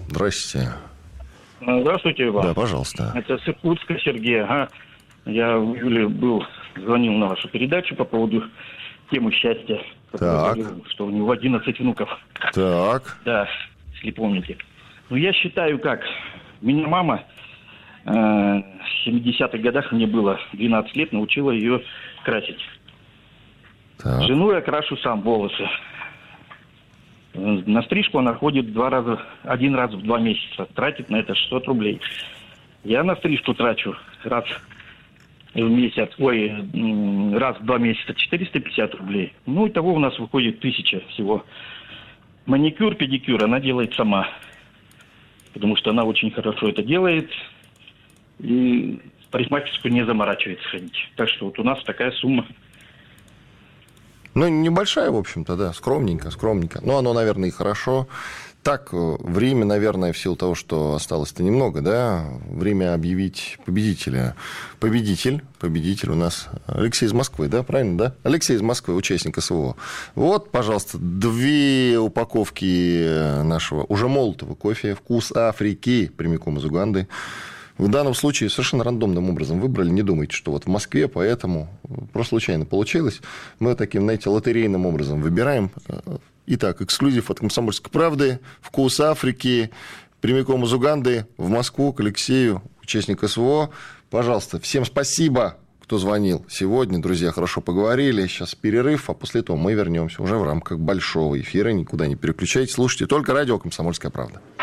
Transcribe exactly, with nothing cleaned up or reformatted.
Здрасте. Здравствуйте, Иван. Да, пожалуйста. Это с Иркутска, Сергей. Ага. Я в июле был, звонил на вашу передачу по поводу темы счастья. Так. Говорил, что у него одиннадцать внуков. Так. Да, если помните. Ну, я считаю, как. Меня мама э, в семидесятых годах, мне было двенадцать лет, научила ее красить. Так. Жену я крашу сам волосы. На стрижку она ходит два раза, один раз в два месяца. Тратит на это шестьсот рублей. Я на стрижку трачу раз в месяц, ой, раз в два месяца четыреста пятьдесят рублей. Ну, итого у нас выходит тысяча всего. Маникюр, педикюр она делает сама. Потому что она очень хорошо это делает. И в парикмахерскую не заморачивается ходить. Так что вот у нас такая сумма. Ну, небольшая, в общем-то, да, скромненько, скромненько. Но оно, наверное, и хорошо. Так, время, наверное, в силу того, что осталось-то немного, да, время объявить победителя. Победитель, победитель у нас Алексей из Москвы, да, правильно, да? Алексей из Москвы, участник СВО. Вот, пожалуйста, две упаковки нашего уже молотого кофе «Вкус Африки» прямиком из Уганды. В данном случае совершенно рандомным образом выбрали. Не думайте, что вот в Москве, поэтому просто случайно получилось. Мы таким, знаете, лотерейным образом выбираем. Итак, эксклюзив от «Комсомольской правды». «Вкус Африки» прямиком из Уганды в Москву к Алексею, участник СВО. Пожалуйста, всем спасибо, кто звонил сегодня. Друзья, хорошо поговорили. Сейчас перерыв, а после этого мы вернемся уже в рамках большого эфира. Никуда не переключайтесь. Слушайте только радио «Комсомольская правда».